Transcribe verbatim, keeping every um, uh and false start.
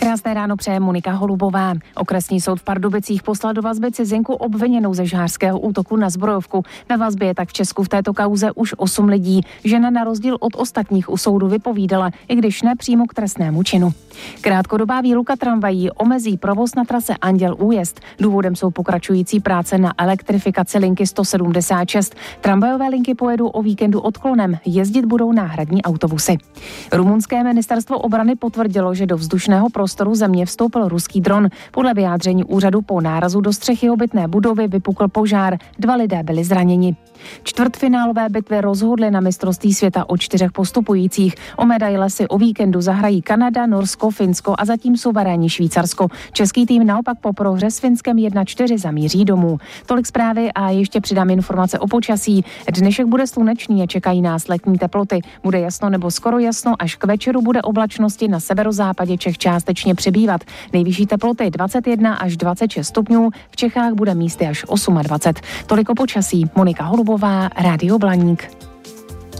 Krásné ráno přeje Monika Holubová. Okresní soud v Pardubicích poslal do vazby cizinku obviněnou ze žhářského útoku na zbrojovku. Ve vazbě je tak v Česku v této kauze už osm lidí. Žena na rozdíl od ostatních u soudu vypovídala, i když ne přímo k trestnému činu. Krátkodobá výluka tramvají omezí provoz na trase Anděl Újezd. Důvodem jsou pokračující práce na elektrifikaci linky sto sedmdesát šest. Tramvajové linky pojedou o víkendu odklonem, jezdit budou náhradní autobusy. Rumunské ministerstvo obrany potvrdilo, že do vzdušného prostoru země vstoupil ruský dron. Podle vyjádření úřadu po nárazu do střechy obytné budovy vypukl požár. Dva lidé byli zraněni. Čtvrtfinálové bitvy rozhodly na mistrovství světa o čtyřech postupujících. O medaile si o víkendu zahrají Kanada, Norsko, Finsko a zatím suverénní Švýcarsko. Český tým naopak po prohře s Finskem jedna čtyři zamíří domů. Tolik zprávy a ještě přidám informace o počasí. Dnešek bude slunečný a čekají nás letní teploty. Bude jasno nebo skoro jasno, až k večeru bude oblačnosti na severozápadě Čech částečně přibývat. Nejvyšší teploty dvacet jedna až dvacet šest stupňů, v Čechách bude místy až dvacet osm. Tolik o počasí. Monika Holubová, Rádio Blaník.